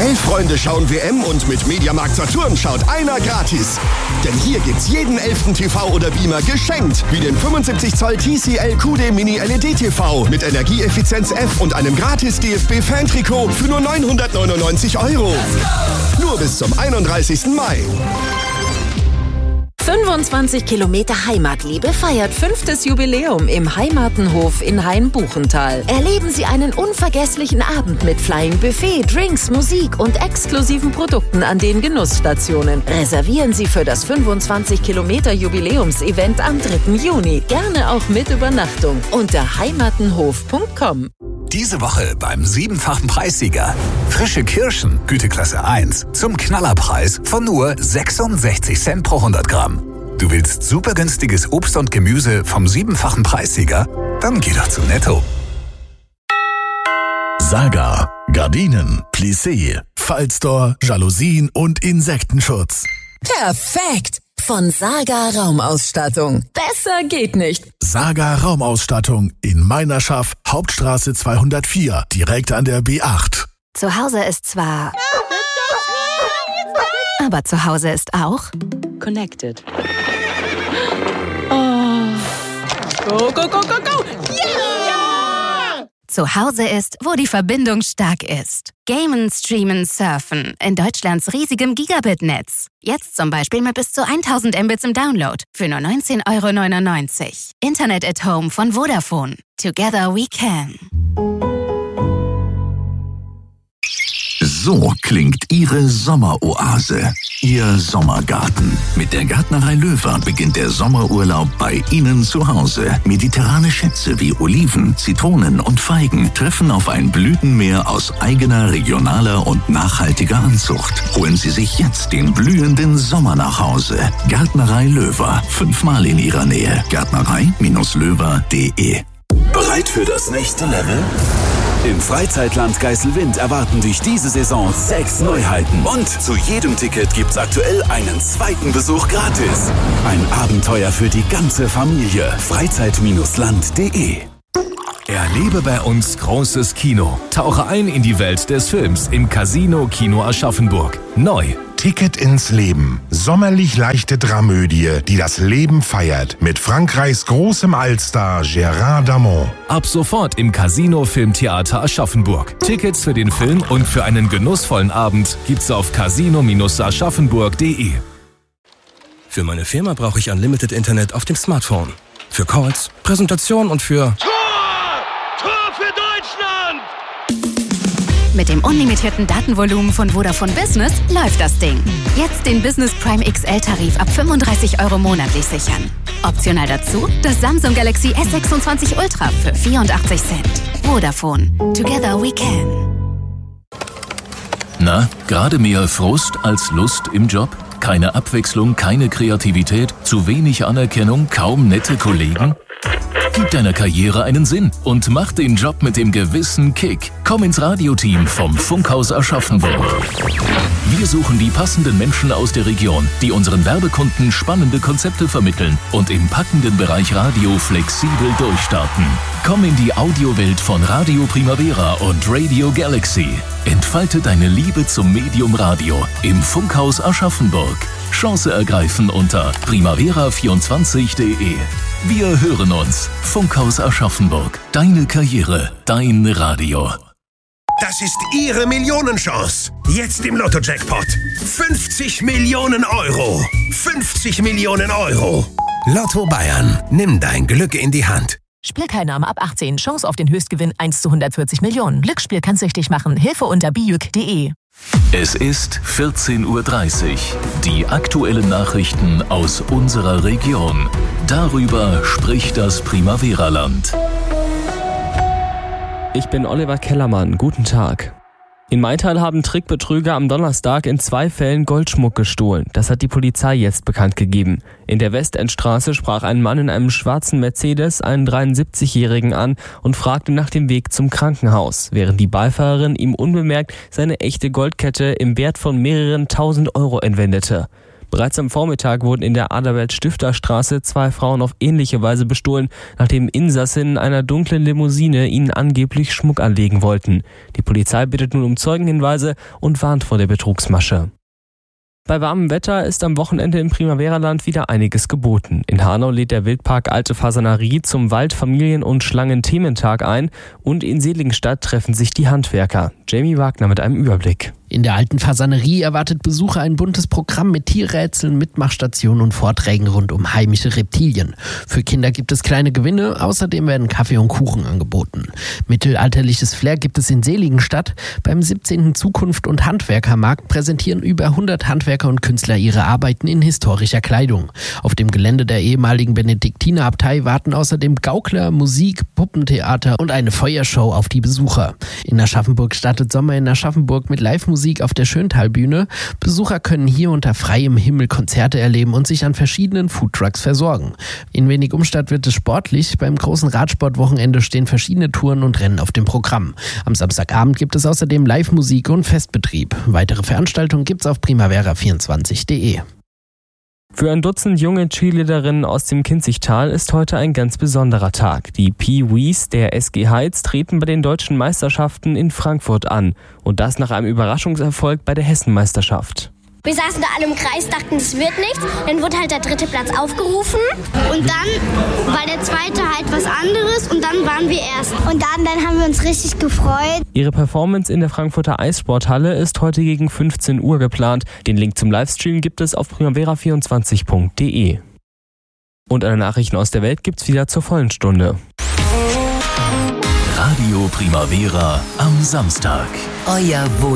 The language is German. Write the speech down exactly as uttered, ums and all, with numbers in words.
Elf Freunde schauen W M und mit Mediamarkt Saturn schaut einer gratis. Denn hier gibt's jeden elften T V oder Beamer geschenkt. Wie den fünfundsiebzig Zoll T C L Q D Mini L E D T V mit Energieeffizienz F und einem gratis D F B-Fan-Trikot für nur neunhundertneunundneunzig Euro. Nur bis zum einunddreißigsten Mai. fünfundzwanzig Kilometer Heimatliebe feiert fünftes Jubiläum im Heimatenhof in Hain-Buchental. Erleben Sie einen unvergesslichen Abend mit Flying Buffet, Drinks, Musik und exklusiven Produkten an den Genussstationen. Reservieren Sie für das fünfundzwanzig Kilometer Jubiläumsevent am dritten Juni. Gerne auch mit Übernachtung unter heimatenhof punkt com. Diese Woche beim siebenfachen Preissieger. Frische Kirschen, Güteklasse eins, zum Knallerpreis von nur sechsundsechzig Cent pro hundert Gramm. Du willst super günstiges Obst und Gemüse vom siebenfachen Preissieger? Dann geh doch zu Netto. Saga. Gardinen, Plissé, Fallstore, Jalousien und Insektenschutz. Perfekt! Von Saga Raumausstattung. Besser geht nicht. Saga Raumausstattung in Meinerschaft, Hauptstraße zweihundertvier, direkt an der B acht. Zu Hause ist zwar... aber zu Hause ist auch... Connected. Oh. Go, go, go, go, go! Yeah! Zu Hause ist, wo die Verbindung stark ist. Gamen, Streamen, Surfen in Deutschlands riesigem Gigabit-Netz. Jetzt zum Beispiel mit bis zu tausend Mbits im Download für nur neunzehn Euro neunundneunzig. Internet at Home von Vodafone. Together we can. So klingt Ihre Sommeroase, Ihr Sommergarten. Mit der Gärtnerei Löwer beginnt der Sommerurlaub bei Ihnen zu Hause. Mediterrane Schätze wie Oliven, Zitronen und Feigen treffen auf ein Blütenmeer aus eigener, regionaler und nachhaltiger Anzucht. Holen Sie sich jetzt den blühenden Sommer nach Hause. Gärtnerei Löwer, fünfmal in Ihrer Nähe. Gärtnerei Löwer punkt de. Bereit für das nächste Level? Im Freizeitland Geiselwind erwarten dich diese Saison sechs Neuheiten. Und zu jedem Ticket gibt's aktuell einen zweiten Besuch gratis. Ein Abenteuer für die ganze Familie. Freizeit Land punkt de. Erlebe bei uns großes Kino. Tauche ein in die Welt des Films im Casino Kino Aschaffenburg. Neu. Ticket ins Leben. Sommerlich leichte Dramödie, die das Leben feiert. Mit Frankreichs großem Allstar Gérard Darmon. Ab sofort im Casino Filmtheater Aschaffenburg. Tickets für den Film und für einen genussvollen Abend gibt's auf casino aschaffenburg punkt de. Für meine Firma brauche ich Unlimited Internet auf dem Smartphone. Für Calls, Präsentation und für... Mit dem unlimitierten Datenvolumen von Vodafone Business läuft das Ding. Jetzt den Business Prime X L-Tarif ab fünfunddreißig Euro monatlich sichern. Optional dazu das Samsung Galaxy S sechsundzwanzig Ultra für vierundachtzig Cent. Vodafone. Together we can. Na, gerade mehr Frust als Lust im Job? Keine Abwechslung, keine Kreativität, zu wenig Anerkennung, kaum nette Kollegen? Gib deiner Karriere einen Sinn und mach den Job mit dem gewissen Kick. Komm ins Radioteam vom Funkhaus Aschaffenburg. Wir suchen die passenden Menschen aus der Region, die unseren Werbekunden spannende Konzepte vermitteln und im packenden Bereich Radio flexibel durchstarten. Komm in die Audiowelt von Radio Primavera und Radio Galaxy. Entfalte deine Liebe zum Medium Radio im Funkhaus Aschaffenburg. Chance ergreifen unter primavera vierundzwanzig punkt de. Wir hören uns. Funkhaus Aschaffenburg. Deine Karriere, dein Radio. Das ist Ihre Millionenchance. Jetzt im Lotto-Jackpot. fünfzig Millionen Euro. fünfzig Millionen Euro. Lotto Bayern. Nimm dein Glück in die Hand. Spielteilnahme ab achtzehn. Chance auf den Höchstgewinn eins zu hundertvierzig Millionen. Glücksspiel kann süchtig machen. Hilfe unter bijuk punkt de. Es ist vierzehn Uhr dreißig. Die aktuellen Nachrichten aus unserer Region. Darüber spricht das Primavera-Land. Ich bin Oliver Kellermann. Guten Tag. In Maintal haben Trickbetrüger am Donnerstag in zwei Fällen Goldschmuck gestohlen. Das hat die Polizei jetzt bekannt gegeben. In der Westendstraße sprach ein Mann in einem schwarzen Mercedes einen dreiundsiebzigjährigen an und fragte nach dem Weg zum Krankenhaus, während die Beifahrerin ihm unbemerkt seine echte Goldkette im Wert von mehreren tausend Euro entwendete. Bereits am Vormittag wurden in der Adalbert-Stifter-Straße zwei Frauen auf ähnliche Weise bestohlen, nachdem Insassinnen einer dunklen Limousine ihnen angeblich Schmuck anlegen wollten. Die Polizei bittet nun um Zeugenhinweise und warnt vor der Betrugsmasche. Bei warmem Wetter ist am Wochenende im Primaveraland wieder einiges geboten. In Hanau lädt der Wildpark Alte Fasanerie zum Wald-, Familien- und Schlangenthementag ein und in Seligenstadt treffen sich die Handwerker. Jamie Wagner mit einem Überblick. In der Alten Fasanerie erwartet Besucher ein buntes Programm mit Tierrätseln, Mitmachstationen und Vorträgen rund um heimische Reptilien. Für Kinder gibt es kleine Gewinne, außerdem werden Kaffee und Kuchen angeboten. Mittelalterliches Flair gibt es in Seligenstadt. Beim siebzehnten Zukunft- und Handwerkermarkt präsentieren über hundert Handwerker und Künstler ihre Arbeiten in historischer Kleidung. Auf dem Gelände der ehemaligen Benediktinerabtei warten außerdem Gaukler, Musik, Puppentheater und eine Feuershow auf die Besucher. In Aschaffenburg startet Sommer in Aschaffenburg mit Live-Musik auf der Schöntalbühne. Besucher können hier unter freiem Himmel Konzerte erleben und sich an verschiedenen Foodtrucks versorgen. In Wenig Umstadt wird es sportlich. Beim großen Radsportwochenende stehen verschiedene Touren und Rennen auf dem Programm. Am Samstagabend gibt es außerdem Live-Musik und Festbetrieb. Weitere Veranstaltungen gibt's auf primavera vierundzwanzig punkt de. Für ein Dutzend junge Cheerleaderinnen aus dem Kinzigtal ist heute ein ganz besonderer Tag. Die Pee-Wees der S G Heiz treten bei den deutschen Meisterschaften in Frankfurt an. Und das nach einem Überraschungserfolg bei der Hessenmeisterschaft. Wir saßen da alle im Kreis, dachten, das wird nichts. Dann wurde halt der dritte Platz aufgerufen. Und dann war der zweite halt was anderes und dann waren wir erst. Und dann, dann haben wir uns richtig gefreut. Ihre Performance in der Frankfurter Eissporthalle ist heute gegen fünfzehn Uhr geplant. Den Link zum Livestream gibt es auf primavera vierundzwanzig punkt de. Und alle Nachrichten aus der Welt gibt's wieder zur vollen Stunde. Radio Primavera am Samstag. Euer Wohl.